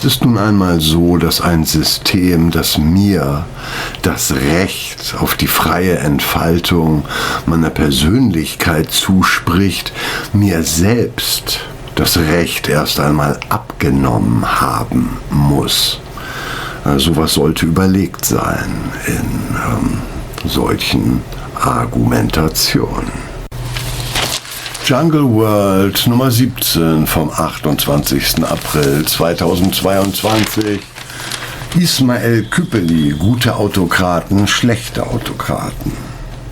Es ist nun einmal so, dass ein System, das mir das Recht auf die freie Entfaltung meiner Persönlichkeit zuspricht, mir selbst das Recht erst einmal abgenommen haben muss. Sowas sollte überlegt sein in solchen Argumentationen. Jungle World Nummer 17 vom 28. April 2022. Ismail Küppeli, gute Autokraten, schlechte Autokraten.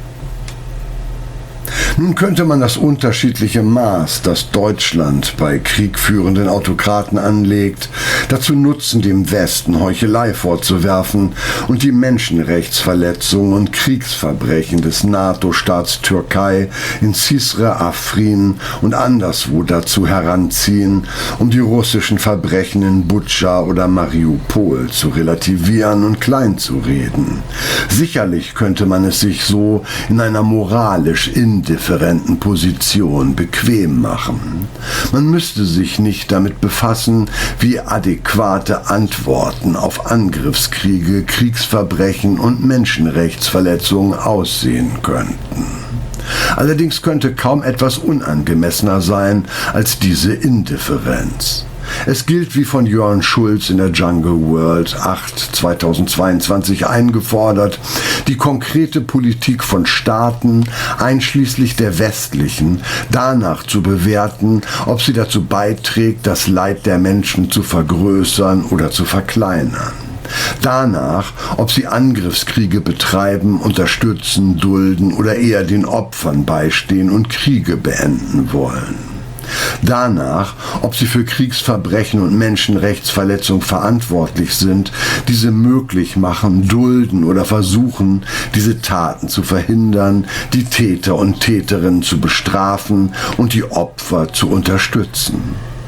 Nun könnte man das unterschiedliche Maß, das Deutschland bei kriegführenden Autokraten anlegt, dazu nutzen, dem Westen Heuchelei vorzuwerfen und die Menschenrechtsverletzungen und Kriegsverbrechen des NATO-Staats Türkei in Cizre, Afrin und anderswo dazu heranziehen, um die russischen Verbrechen in Butscha oder Mariupol zu relativieren und kleinzureden. Sicherlich könnte man es sich so in einer moralisch indifferenten Position bequem machen. Man müsste sich nicht damit befassen, wie adäquate Antworten auf Angriffskriege, Kriegsverbrechen und Menschenrechtsverletzungen aussehen könnten. Allerdings könnte kaum etwas unangemessener sein als diese Indifferenz. Es gilt, wie von Jörn Schulz in der Jungle World 8 2022 eingefordert, die konkrete Politik von Staaten, einschließlich der westlichen, danach zu bewerten, ob sie dazu beiträgt, das Leid der Menschen zu vergrößern oder zu verkleinern. Danach, ob sie Angriffskriege betreiben, unterstützen, dulden oder eher den Opfern beistehen und Kriege beenden wollen. Danach, ob sie für Kriegsverbrechen und Menschenrechtsverletzungen verantwortlich sind, diese möglich machen, dulden oder versuchen, diese Taten zu verhindern, die Täter und Täterinnen zu bestrafen und die Opfer zu unterstützen.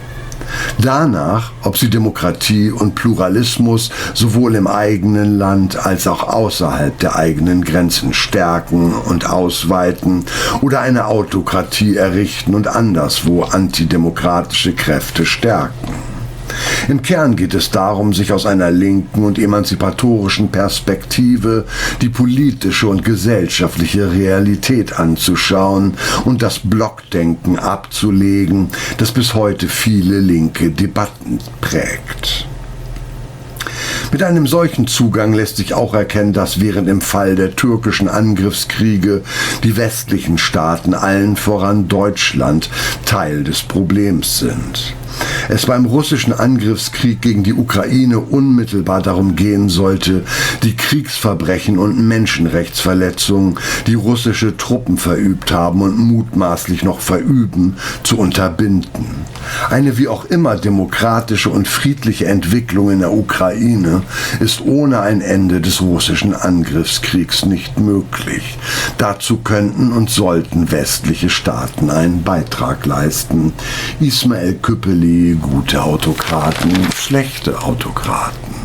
Danach, ob sie Demokratie und Pluralismus sowohl im eigenen Land als auch außerhalb der eigenen Grenzen stärken und ausweiten oder eine Autokratie errichten und anderswo antidemokratische Kräfte stärken. Im Kern geht es darum, sich aus einer linken und emanzipatorischen Perspektive die politische und gesellschaftliche Realität anzuschauen und das Blockdenken abzulegen, das bis heute viele linke Debatten prägt. Mit einem solchen Zugang lässt sich auch erkennen, dass während im Fall der türkischen Angriffskriege die westlichen Staaten, allen voran Deutschland, Teil des Problems sind. Es beim russischen Angriffskrieg gegen die Ukraine unmittelbar darum gehen sollte, die Kriegsverbrechen und Menschenrechtsverletzungen, die russische Truppen verübt haben und mutmaßlich noch verüben, zu unterbinden. Eine wie auch immer demokratische und friedliche Entwicklung in der Ukraine ist ohne ein Ende des russischen Angriffskriegs nicht möglich. Dazu könnten und sollten westliche Staaten einen Beitrag leisten. Ismail Küppeli, gute Autokraten, schlechte Autokraten.